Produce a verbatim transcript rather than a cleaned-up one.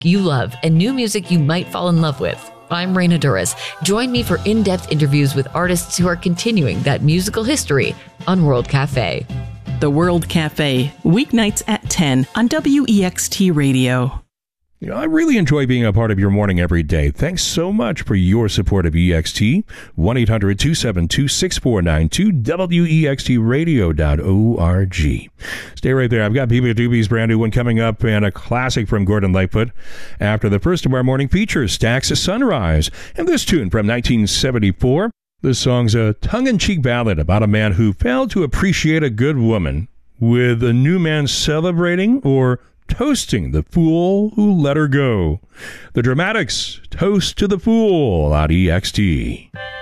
you love and new music you might fall in love with. I'm Raina Duras. Join me for in-depth interviews with artists who are continuing that musical history on World Cafe. The World Cafe, weeknights at ten on W E X T Radio. You know, I really enjoy being a part of your morning every day. Thanks so much for your support of E X T. one eight hundred two seven two six four nine two, W E X T radio dot org. Stay right there. I've got Biba Doobie's brand new one coming up and a classic from Gordon Lightfoot. After the first of our morning features, Stax Sunrise. And this tune from nineteen seventy-four. This song's a tongue-in-cheek ballad about a man who failed to appreciate a good woman, with a new man celebrating or toasting the fool who let her go. The Dramatics, Toast to the Fool on E X T.